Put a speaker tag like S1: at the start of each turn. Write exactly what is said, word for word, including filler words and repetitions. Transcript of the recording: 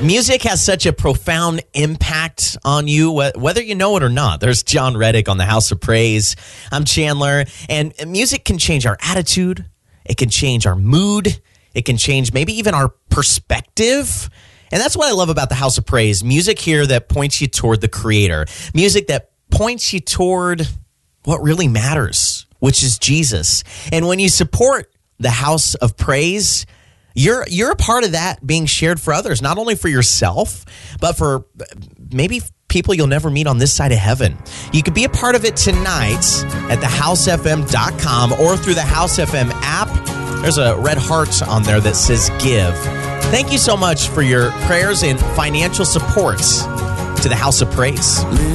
S1: Music has such a profound impact on you, whether you know it or not. There's John Reddick on the House of Praise. I'm Chandler, and music can change our attitude. It can change our mood. It can change maybe even our perspective. And that's what I love about the House of Praise. Music here that points you toward the Creator. Music that points you toward what really matters, which is Jesus. And when you support the House of Praise, You're you're a part of that being shared for others, not only for yourself, but for maybe people you'll never meet on this side of heaven. You could be a part of it tonight at the house f m dot com or through the House F M app. There's a red heart on there that says give. Thank you so much for your prayers and financial support to the House of Praise.